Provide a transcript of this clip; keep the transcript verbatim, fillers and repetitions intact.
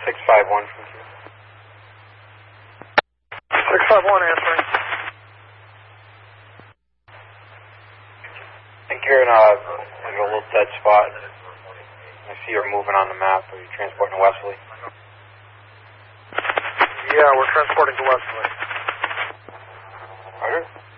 six five one from Q. six five one answering. I think you're in a, like a little dead spot. I see you're moving on the map. Are you transporting to Wesley? Yeah, we're transporting to Wesley. Roger.